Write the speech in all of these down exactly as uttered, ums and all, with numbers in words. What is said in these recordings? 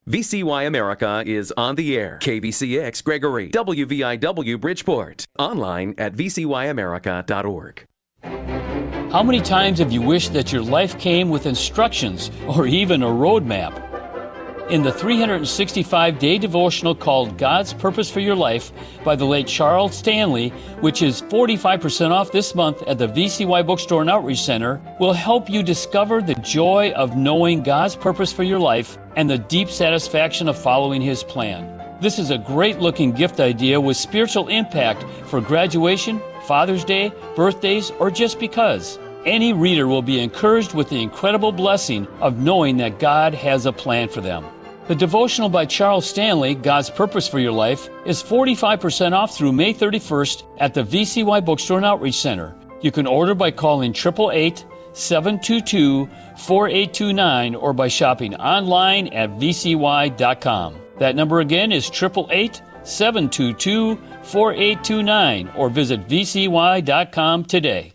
V C Y America is on the air. K V C X Gregory, W V I W Bridgeport. Online at v c y america dot org. How many times have you wished that your life came with instructions or even a roadmap? In the three hundred sixty-five day devotional called God's Purpose for Your Life by the late Charles Stanley, which is forty-five percent off this month at the V C Y Bookstore and Outreach Center, will help you discover the joy of knowing God's purpose for your life and the deep satisfaction of following His plan. This is a great-looking gift idea with spiritual impact for graduation, Father's Day, birthdays, or just because. Any reader will be encouraged with the incredible blessing of knowing that God has a plan for them. The devotional by Charles Stanley, God's Purpose for Your Life, is forty-five percent off through May thirty-first at the V C Y Bookstore and Outreach Center. You can order by calling eight eight eight, seven two two, four eight two nine or by shopping online at v c y dot com. That number again is eight eight eight, seven two two, four eight two nine or visit v c y dot com today.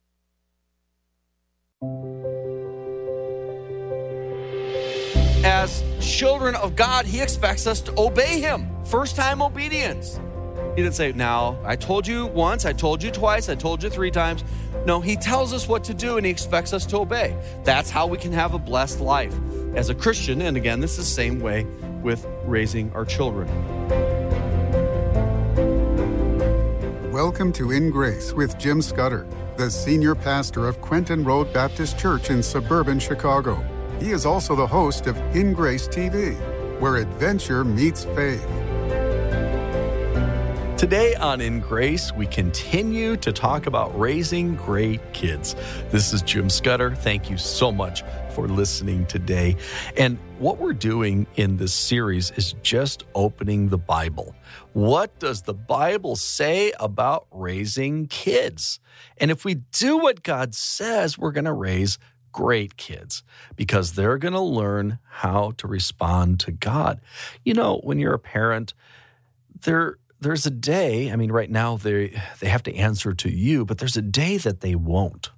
As children of God, He expects us to obey Him. First-time obedience. He didn't say, now, I told you once, I told you twice, I told you three times. No, He tells us what to do, and He expects us to obey. That's how we can have a blessed life as a Christian. And again, this is the same way with raising our children. Welcome to In Grace with Jim Scudder, the senior pastor of Quentin Road Baptist Church in suburban Chicago. He is also the host of In Grace T V, where adventure meets faith. Today on In Grace, we continue to talk about raising great kids. This is Jim Scudder. Thank you so much for listening today. And what we're doing in this series is just opening the Bible. What does the Bible say about raising kids? And if we do what God says, we're going to raise great kids because they're going to learn how to respond to God. You know, when you're a parent, there there's a day, I mean, right now they they have to answer to you, but there's a day that they won't.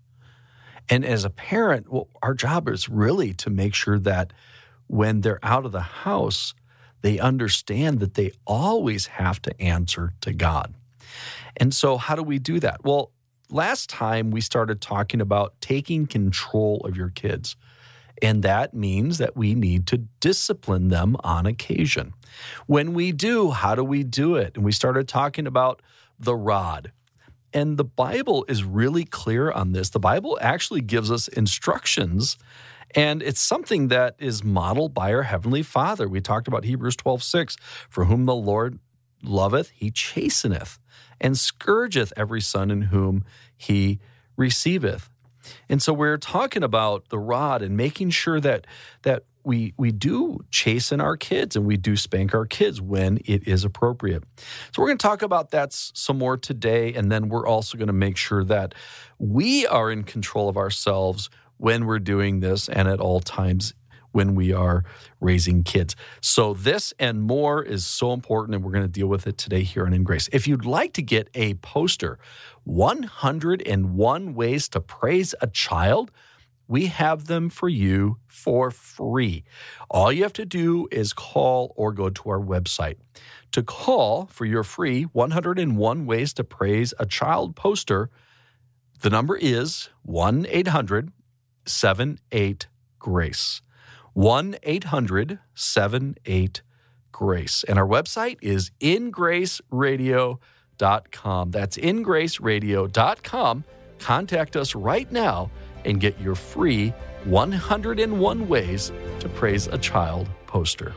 And as a parent, well, our job is really to make sure that when they're out of the house, they understand that they always have to answer to God. And so how do we do that? Well, last time we started talking about taking control of your kids, and that means that we need to discipline them on occasion. When we do, how do we do it? And we started talking about the rod. And the Bible is really clear on this. The Bible actually gives us instructions, and it's something that is modeled by our Heavenly Father. We talked about Hebrews twelve six, for whom the Lord loveth, He chasteneth, and scourgeth every son in whom He receiveth. And so we're talking about the rod and making sure that that we we do chasten our kids and we do spank our kids when it is appropriate. So we're going to talk about that some more today, and then we're also going to make sure that we are in control of ourselves when we're doing this and at all times when we are raising kids. So this and more is so important, and we're going to deal with it today here on In Grace. If you'd like to get a poster, one hundred one Ways to Praise a Child, we have them for you for free. All you have to do is call or go to our website. To call for your free one hundred one Ways to Praise a Child poster, the number is one eight hundred seven eight GRACE. one eight hundred seven eight GRACE. And our website is in grace radio dot com. That's in grace radio dot com. Contact us right now and get your free one hundred one Ways to Praise a Child poster.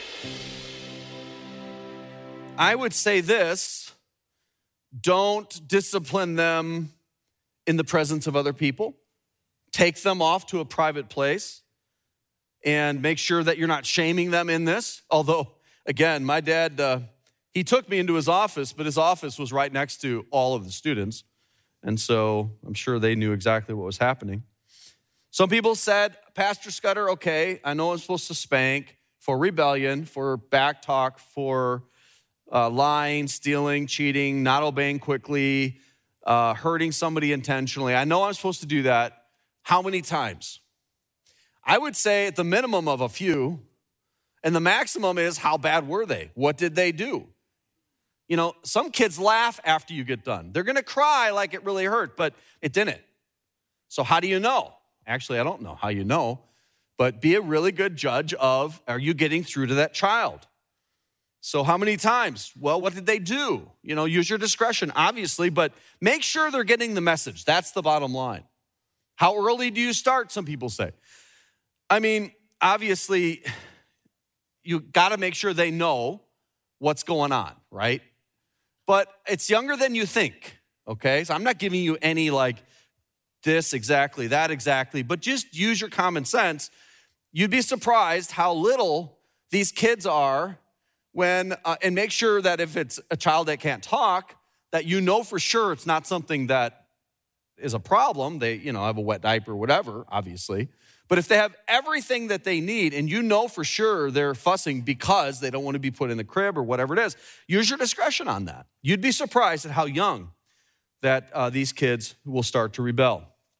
I would say this: don't discipline them in the presence of other people. Take them off to a private place and make sure that you're not shaming them in this. Although, again, my dad, uh, he took me into his office, but his office was right next to all of the students. And so I'm sure they knew exactly what was happening. Some people said, Pastor Scudder, okay, I know I'm supposed to spank for rebellion, for back talk, for uh, lying, stealing, cheating, not obeying quickly, uh, hurting somebody intentionally. I know I'm supposed to do that. How many times? I would say at the minimum of a few, And the maximum is, how bad were they? What did they do? You know, some kids laugh after you get done. They're going to cry like it really hurt, but it didn't. So how do you know? Actually, I don't know how you know, but be a really good judge of, are you getting through to that child? So how many times? Well, what did they do? You know, use your discretion, obviously, but make sure they're getting the message. That's the bottom line. How early do you start, some people say? I mean, obviously, you got to make sure they know what's going on, right? But it's younger than you think, okay? So I'm not giving you any like this exactly, that exactly, but just use your common sense. You'd be surprised how little these kids are when, uh, and make sure that if it's a child that can't talk, that you know for sure it's not something that is a problem. They, you know, have a wet diaper or whatever, obviously. But if they have everything that they need and you know for sure they're fussing because they don't want to be put in the crib or whatever it is, use your discretion on that. You'd be surprised at how young that uh, these kids will start to rebel.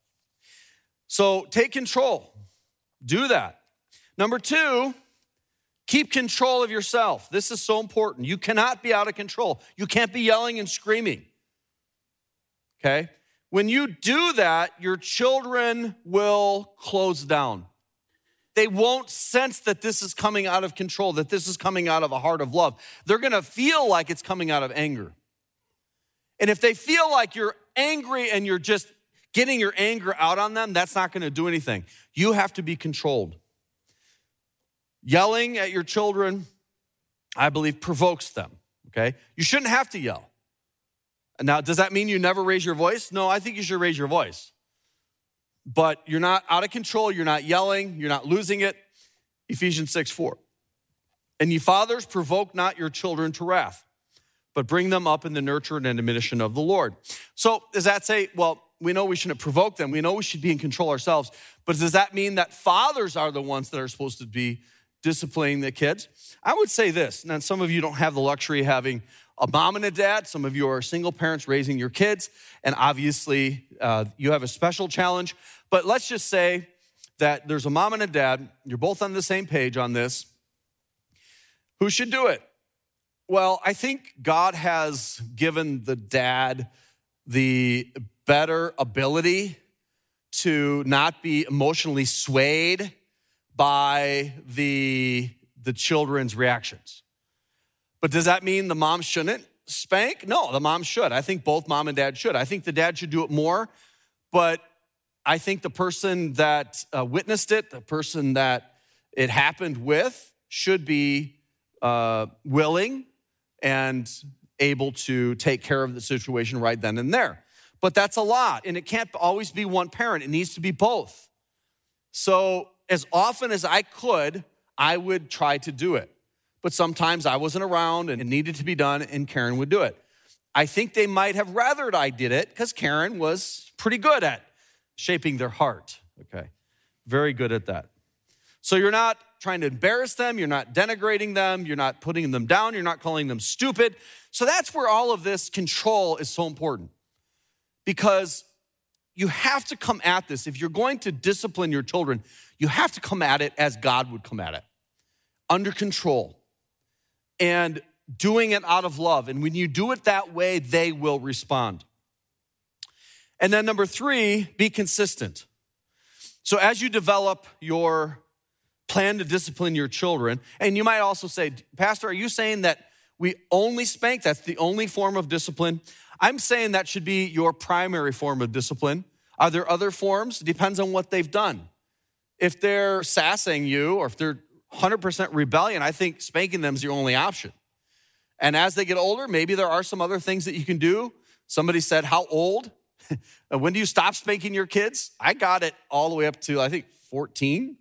So take control. Do that. Number two, keep control of yourself. This is so important. You cannot be out of control. You can't be yelling and screaming. Okay? When you do that, your children will close down. They won't sense that this is coming out of control, that this is coming out of a heart of love. They're going to feel like it's coming out of anger. And if they feel like you're angry and you're just getting your anger out on them, that's not going to do anything. You have to be controlled. Yelling at your children, I believe, provokes them, okay? You shouldn't have to yell. Now, does that mean you never raise your voice? No, I think you should raise your voice. But you're not out of control. You're not yelling. You're not losing it. Ephesians six four. And ye fathers, provoke not your children to wrath, but bring them up in the nurture and admonition of the Lord. So does that say, well, we know we shouldn't provoke them. We know we should be in control ourselves. But does that mean that fathers are the ones that are supposed to be disciplining the kids? I would say this. Now, some of you don't have the luxury of having a mom and a dad. Some of you are single parents raising your kids. And obviously, uh, you have a special challenge. But let's just say that there's a mom and a dad. You're both on the same page on this. Who should do it? Well, I think God has given the dad the better ability to not be emotionally swayed by the, the children's reactions. But does that mean the mom shouldn't spank? No, the mom should. I think both mom and dad should. I think the dad should do it more, but I think the person that uh, witnessed it, the person that it happened with, should be uh, willing and able to take care of the situation right then and there. But that's a lot, and it can't always be one parent. It needs to be both. So as often as I could, I would try to do it. But sometimes I wasn't around and it needed to be done, and Karen would do it. I think they might have rathered I did it because Karen was pretty good at shaping their heart, okay? Very good at that. So you're not trying to embarrass them. You're not denigrating them. You're not putting them down. You're not calling them stupid. So that's where all of this control is so important, because you have to come at this. If you're going to discipline your children, you have to come at it as God would come at it, under control and doing it out of love. And when you do it that way, they will respond. And then number three, be consistent. So as you develop your plan to discipline your children, and you might also say, Pastor, are you saying that we only spank? That's the only form of discipline? I'm saying that should be your primary form of discipline. Are there other forms? It depends on what they've done. If they're sassing you, or if they're one hundred percent rebellion, I think spanking them is your only option. And as they get older, maybe there are some other things that you can do. Somebody said, how old? When do you stop spanking your kids? I got it all the way up to, I think, fourteen.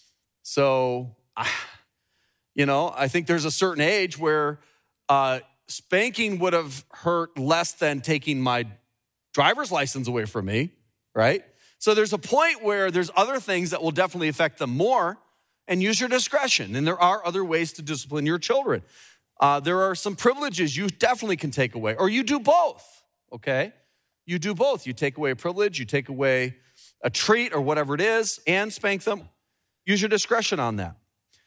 So, you know, I think there's a certain age where uh, spanking would have hurt less than taking my driver's license away from me, right? So there's a point where there's other things that will definitely affect them more, and use your discretion. And there are other ways to discipline your children. Uh, there are some privileges you definitely can take away, or you do both, okay? You do both. You take away a privilege, you take away a treat or whatever it is, and spank them. Use your discretion on that.